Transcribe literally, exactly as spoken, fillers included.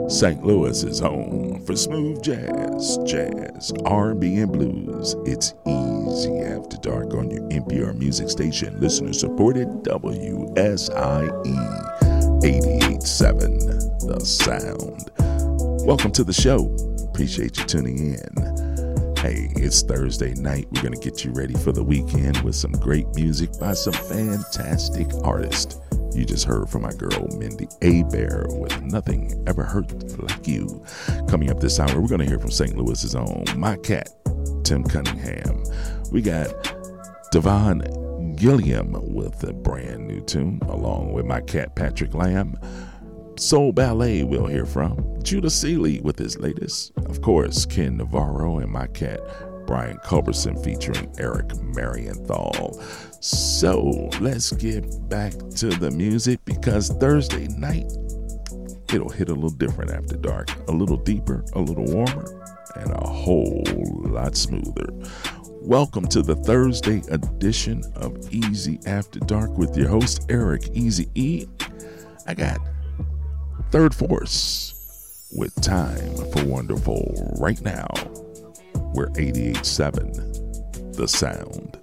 Saint Louis is home for smooth jazz, jazz, R and B, and blues. It's Easy After Dark on your N P R music station, listener-supported W S I E eighty-eight point seven, The Sound. Welcome to the show. Appreciate you tuning in. Hey, it's Thursday night. We're going to get you ready for the weekend with some great music by some fantastic artists. You just heard from my girl, Mindy Abair, with Nothing Ever Hurt Like You. Coming up this hour, we're going to hear from Saint Louis's own My Cat, Tim Cunningham. We got Devon Gilliam with a brand new tune, along with My Cat, Patrick Lamb. Soul Ballet we'll hear from. Judah Seeley with his latest. Of course, Ken Navarro and My Cat, Brian Culberson featuring Eric Marienthal. So let's get back to the music, because Thursday night, it'll hit a little different after dark. A little deeper, a little warmer, and a whole lot smoother. Welcome to the Thursday edition of Easy After Dark with your host, Eric Easy E. I got Third Force with Time for Wonderful right now. We're eighty-eight point seven, The Sound.